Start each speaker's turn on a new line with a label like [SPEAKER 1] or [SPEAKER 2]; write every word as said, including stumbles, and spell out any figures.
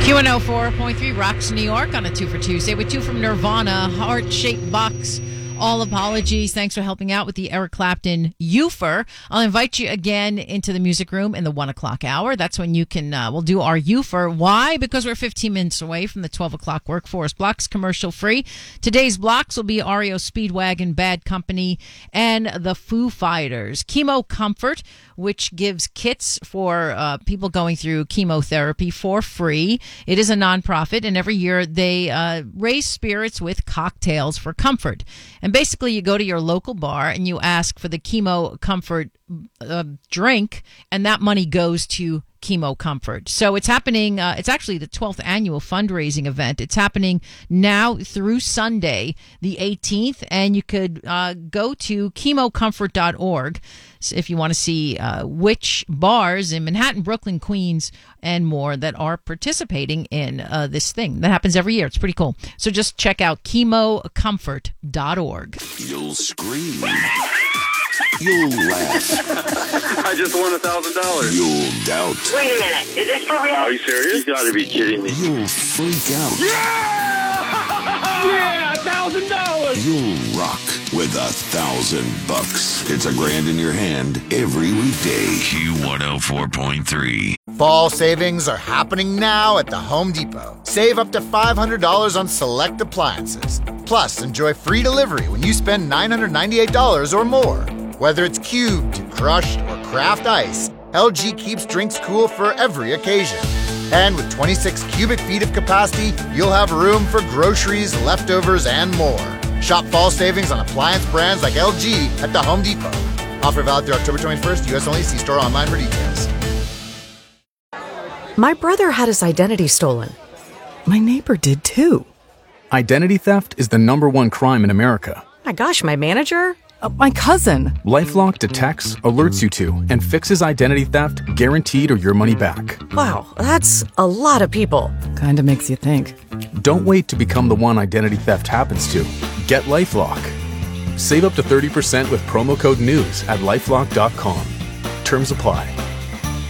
[SPEAKER 1] Q one oh four point three rocks New York on a two for Tuesday with two from Nirvana, Heart-Shaped Box. All apologies. Thanks for helping out with the Eric Clapton Eupher. I'll invite you again into the music room in the one o'clock hour. That's when you can, uh, we'll do our Eupher. Why? Because we're fifteen minutes away from the twelve o'clock workforce. Blocks commercial free. Today's blocks will be R E O Speedwagon, Bad Company, and the Foo Fighters. Chemo Comfort, which gives kits for uh, people going through chemotherapy for free. It is a nonprofit, and every year they uh, raise spirits with cocktails for comfort. And basically, you go to your local bar and you ask for the Chemo Comfort uh, drink, and that money goes to Chemo Comfort. So it's happening, uh, it's actually the twelfth annual fundraising event. It's happening now through Sunday, the eighteenth, and you could uh, go to chemo comfort dot org if you want to see uh, which bars in Manhattan, Brooklyn, Queens, and more that are participating in uh, this thing. That happens every year. It's pretty cool. So just check out chemo comfort dot org.
[SPEAKER 2] You'll scream. You'll laugh.
[SPEAKER 3] I just won a thousand dollars.
[SPEAKER 2] You'll doubt.
[SPEAKER 4] Wait a minute. Is this for real?
[SPEAKER 3] Are you serious? You gotta be kidding me.
[SPEAKER 2] You'll freak out.
[SPEAKER 3] Yeah! Yeah! A thousand dollars!
[SPEAKER 2] You'll rock with a thousand bucks. It's a grand in your hand every weekday. Q one oh four point three.
[SPEAKER 5] Fall savings are happening now at the Home Depot. Save up to five hundred dollars on select appliances. Plus, enjoy free delivery when you spend nine hundred ninety-eight dollars or more. Whether it's cubed, crushed, or craft ice, L G keeps drinks cool for every occasion. And with twenty-six cubic feet of capacity, you'll have room for groceries, leftovers, and more. Shop fall savings on appliance brands like L G at the Home Depot. Offer valid through October twenty-first. U S only. See store online for details.
[SPEAKER 6] My brother had his identity stolen.
[SPEAKER 7] My neighbor did too. Identity theft is the number one crime in America.
[SPEAKER 6] My gosh, my manager?
[SPEAKER 7] Uh, my cousin. LifeLock detects, alerts you to, and fixes identity theft guaranteed or your money back.
[SPEAKER 6] Wow, that's a lot of people.
[SPEAKER 7] Kinda makes you think. Don't wait to become the one identity theft happens to. Get LifeLock. Save up to thirty percent with promo code NEWS at lifelock dot com. Terms apply.